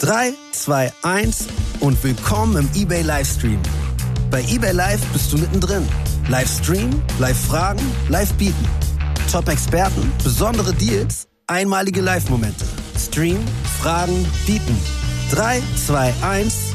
3, 2, 1 und willkommen im eBay Livestream. Bei eBay Live bist du mittendrin. Livestream, Live-Fragen, Live-Bieten. Top-Experten, besondere Deals, einmalige Live-Momente. Stream, Fragen, Bieten. 3, 2, 1,